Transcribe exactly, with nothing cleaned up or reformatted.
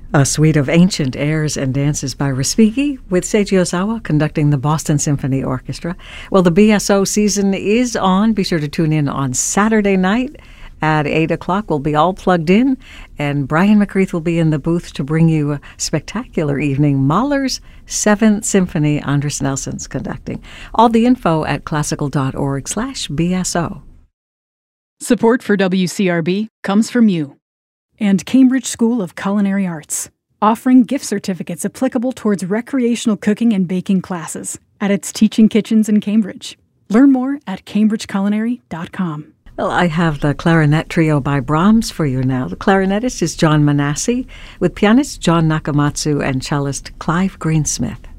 A suite of ancient airs and dances by Respighi, with Seiji Ozawa conducting the Boston Symphony Orchestra. Well, the B S O season is on. Be sure to tune in on Saturday night at eight o'clock. We'll be all plugged in, and Brian McCreath will be in the booth to bring you a spectacular evening. Mahler's Seventh Symphony, Andres Nelson's conducting. All the info at classical.org slash BSO. Support for W C R B comes from you and Cambridge School of Culinary Arts, offering gift certificates applicable towards recreational cooking and baking classes at its teaching kitchens in Cambridge. Learn more at cambridge culinary dot com. Well, I have the clarinet trio by Brahms for you now. The clarinetist is John Manassi, with pianist John Nakamatsu and cellist Clive Greensmith.